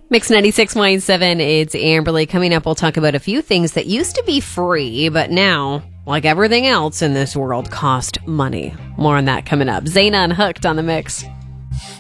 Mix 96.7, it's Amberly. Coming up, we'll talk about a few things that used to be free, but now, like everything else in this world, cost money. More on that coming up. Zaina and Hooked on the Mix.